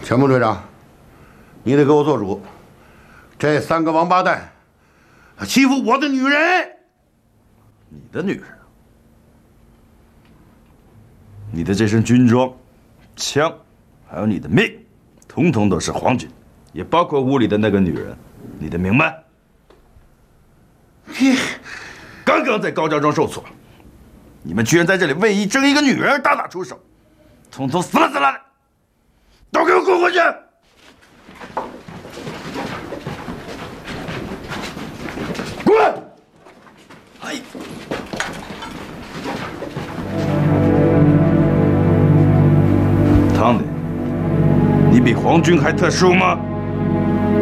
参谋队长，你得给我做主，这3个王八蛋欺负我的女人。 你的女人？你的这身军装、枪，还有你的命，统统都是皇军，也包括屋里的那个女人，你得明白。刚刚在高家庄受挫，你们居然在这里为一争一个女人而大打出手，统统死了死了的！都给我滚回去！滚！哎，汤迪，你比皇军还特殊吗？